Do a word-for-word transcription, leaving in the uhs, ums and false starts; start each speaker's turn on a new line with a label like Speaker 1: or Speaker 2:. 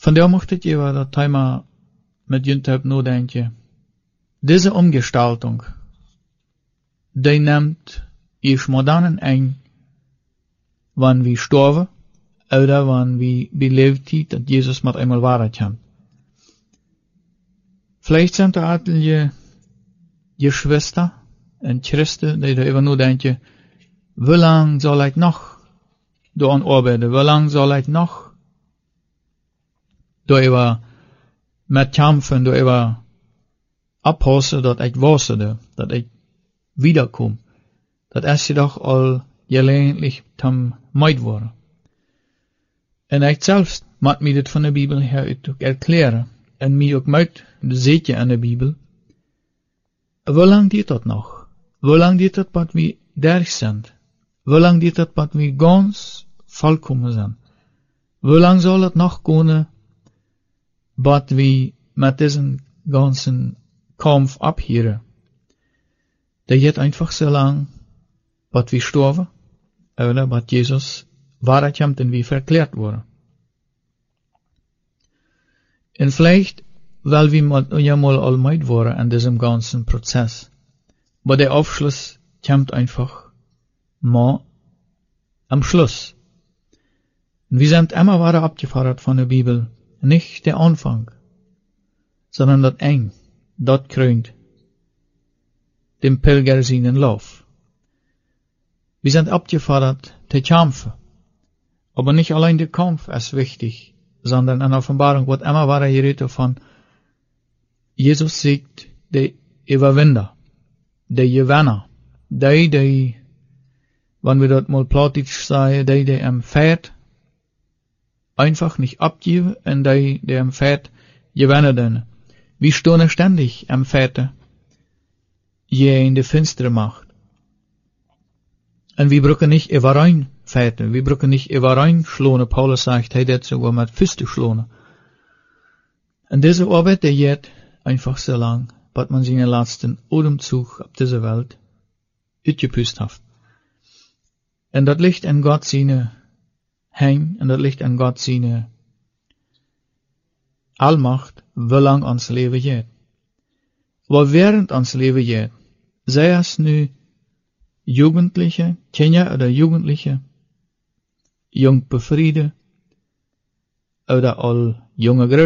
Speaker 1: Vandaar mocht ik je wel dat thema met jullie heb nadenken. Deze omgestaltung, die neemt eerst maar dan een, wanneer we sterven, oder wanneer we beleefd dat Jezus met eenmaal waarheid heeft. Vielleicht sind er altijd Geschwister en Christen, die er even nadenken, wie lang zal ik nog daaraan arbeiten, wie lang zal ik nog door even met kämpfen, door even abpassen, dat ik wasserde, dat ik wiederkom. Dat is je toch al gelegentlich tam meid worden. En ik zelfs moet mij dit van de Bibel her ook erklären. En mij ook meid de zeetje aan de Bibel. Hoe lang duurt dat nog? Hoe lang duurt dat wat we derg zijn? Hoe lang duurt dat wat we ganz vollkommen zijn? Hoe lang zal het nog kunnen, wat we met deze ganzen Kampf abhören? Der geht einfach so lang, wat we sterven, oder wat Jesus waarheid komt en wie verklärt worden. En vielleicht, weil wir ja mal allmeid worden an diesem ganzen Prozess. Aber der Aufschluss kommt einfach mal am Schluss. Und wir sind immer weiter abgefordert von der Bibel. Nicht der Anfang, sondern das Ende, das krönt dem Pilger seinen Lauf. Wir sind abgefordert, zu kämpfen. Aber nicht allein der Kampf ist wichtig, sondern eine Offenbarung, was immer war hier redet von, Jesus sagt, der Überwinder, der Gewinner, der, der, wenn wir dort mal plattdeutsch sagen, der, der am Pferd einfach nicht abgeben, und der, der am Pferd gewinnen können. Wir stehen ständig am Pferd, je in de finstere Macht. Und wir brauchen nicht überein Pferde, wir brauchen nicht überein schlone. Paulus sagt, hey, das sogar mit Füße schlone. Und diese Arbeit, der geht einfach so lang, bis man seinen letzten Atemzug auf dieser Welt uitgepust hat. Und das liegt an Gott seine Heim, und das liegt an Gott seine Allmacht, wie lang ons Leben geht. Aber während ons Leben geht, sei es nu Jugendliche, Kinder oder Jugendliche, Jungbefriede oder all junge